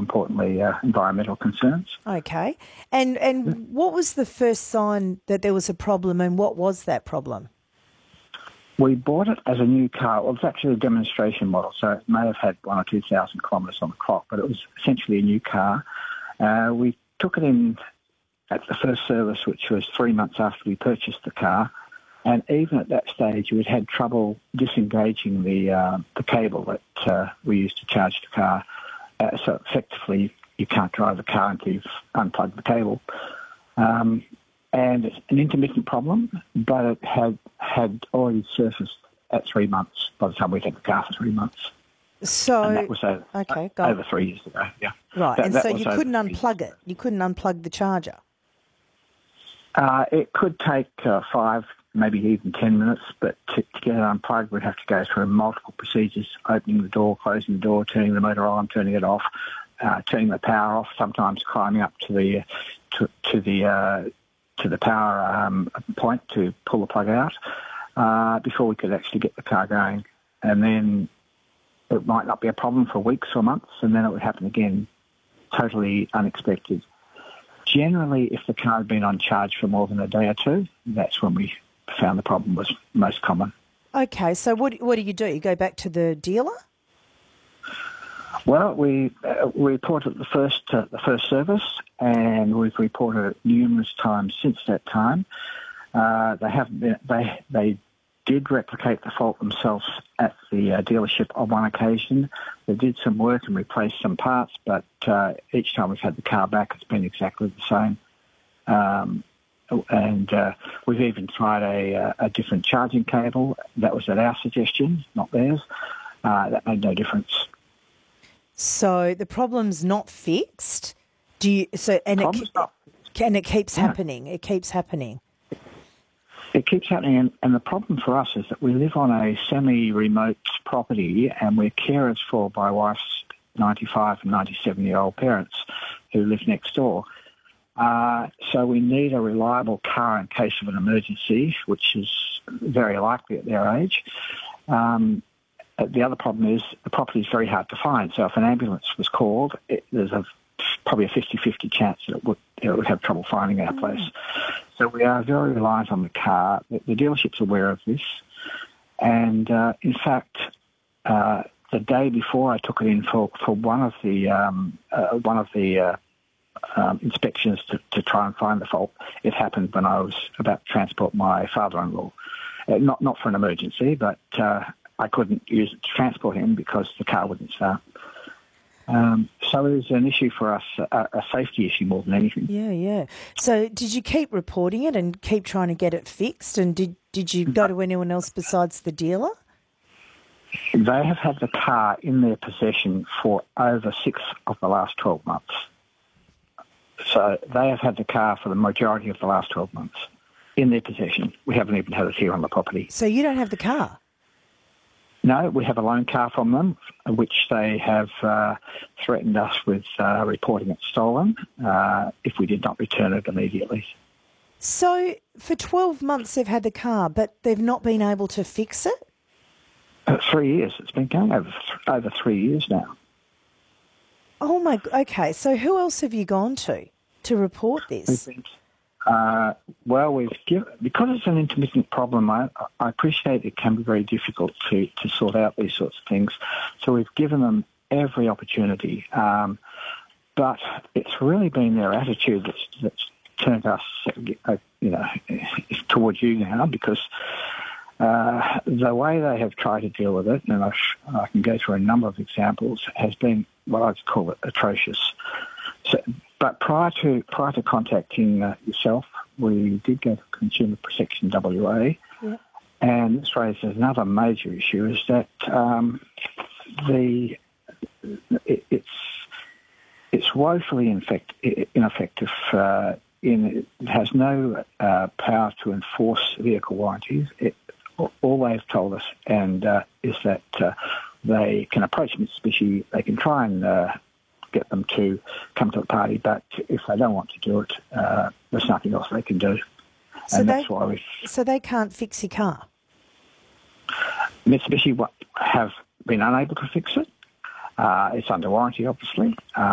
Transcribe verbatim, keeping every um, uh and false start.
importantly, uh, environmental concerns. Okay. And and what was the first sign that there was a problem, and what was that problem? We bought it as a new car. Well, it's actually a demonstration model, so it may have had one or two thousand kilometres on the clock, but it was essentially a new car. Uh, we took it in at the first service, which was three months after we purchased the car, and even at that stage, we'd had trouble disengaging the uh, the cable that uh, we used to charge the car. Uh, so effectively, you can't drive the car until you've unplugged the cable. Um, and it's an intermittent problem, but it had had already surfaced at three months by the time we had the car for three months. So, and that was over, okay, go over on. three years ago, yeah. Right, that, and that so you couldn't unplug it. You couldn't unplug the charger. Uh, it could take uh, five, maybe even ten minutes, but to, to get it unplugged, we'd have to go through multiple procedures, opening the door, closing the door, turning the motor on, turning it off, uh, turning the power off, sometimes climbing up to the to, to the uh, to the power um, point to pull the plug out uh, before we could actually get the car going. And then it might not be a problem for weeks or months, and then it would happen again, totally unexpected. Generally, if the car had been on charge for more than a day or two, that's when we found the problem was most common. Okay, so what what do you do? You go back to the dealer? Well, we uh, we reported the first uh, the first service, and we've reported it numerous times since that time. Uh, they haven't been, they they did replicate the fault themselves at the uh, dealership on one occasion. They did some work and replaced some parts, but uh, each time we've had the car back, it's been exactly the same. Um, and uh, we've even tried a, a different charging cable. That was at our suggestion, not theirs. Uh, that made no difference. So the problem's not fixed. Do you? So and it not, and it keeps yeah. happening. It keeps happening. It keeps happening, and, and the problem for us is that we live on a semi-remote property, and we're carers for my wife's ninety-five and ninety-seven-year-old parents who live next door. Uh, so we need a reliable car in case of an emergency, which is very likely at their age. Um, the other problem is the property is very hard to find. So if an ambulance was called, it, there's a probably a fifty-fifty chance that it would, it would have trouble finding our place. So we are very reliant on the car. The, the dealership's aware of this. And uh, in fact, uh, the day before I took it in for, for one of the um, uh, one of the uh, um, inspections to, to try and find the fault, it happened when I was about to transport my father-in-law. Uh, not not for an emergency, but uh, I couldn't use it to transport him because the car wouldn't start. Um, so it was an issue for us, a, a safety issue more than anything. Yeah, yeah. So did you keep reporting it and keep trying to get it fixed? And did, did you go to anyone else besides the dealer? They have had the car in their possession for over six of the last twelve months. So they have had the car for the majority of the last twelve months in their possession. We haven't even had it here on the property. So you don't have the car? No, we have a loan car from them, which they have uh, threatened us with uh, reporting it stolen uh, if we did not return it immediately. So for twelve months they've had the car, but they've not been able to fix it? Uh, three years. It's been going over, th- over three years now. Oh, my... Okay, so who else have you gone to to report this? We've been, uh, well, we've given, because it's an intermittent problem, I, I appreciate it can be very difficult to, to sort out these sorts of things. So we've given them every opportunity. Um, but it's really been their attitude that's, that's turned us, uh, you know, towards you now, because uh, the way they have tried to deal with it, and I, I can go through a number of examples, has been what I'd call it atrocious. So, but prior to prior to contacting uh, yourself, we did go to Consumer Protection W A, yeah. And this raises another major issue: is that um, the it, it's it's woefully infect, ineffective. Uh, in it has no uh, power to enforce vehicle warranties. It, all they've told us and uh, is that uh, they can approach Mitsubishi. They can try and uh, get them to come to the party, but if they don't want to do it, uh, there's nothing else they can do. So and they, that's why we. So they can't fix your car? Mitsubishi have been unable to fix it. Uh, it's under warranty, obviously. Uh,